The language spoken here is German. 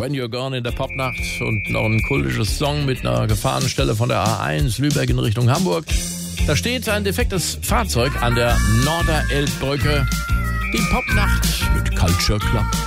When You're Gone in der Popnacht und noch ein kultisches Song mit einer Gefahrenstelle von der A1 Lübeck in Richtung Hamburg. Da steht ein defektes Fahrzeug an der Norderelbbrücke. Die Popnacht mit Culture Club.